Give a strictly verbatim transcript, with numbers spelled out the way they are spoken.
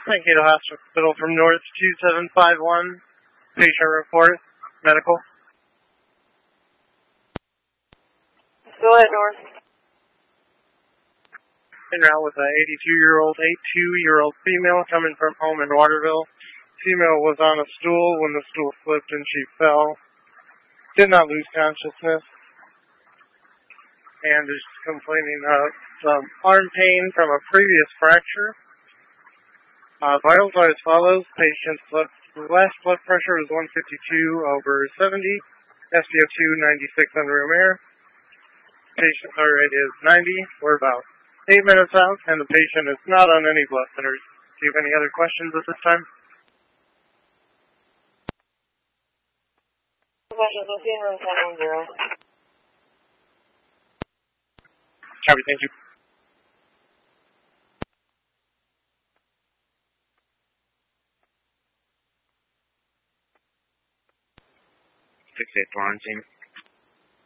Mankato Hospital from North two seven five one. Patient report, medical. Go ahead, North. En route with an eighty-two-year-old, eighty-two-year-old female coming from home in Waterville. Female was on a stool when the stool slipped and she fell. Did not lose consciousness. And is complaining of some arm pain from a previous fracture. Uh, vitals are as follows. Patient's last blood pressure is one fifty-two over seventy. S p O two ninety-six on room air. Patient's heart rate is ninety. We're about eight minutes out, and the patient is not on any blood thinners. Do you have any other questions at this time? Questions, we'll see you in room ten one zero. Copy, thank you. six eight Florentine.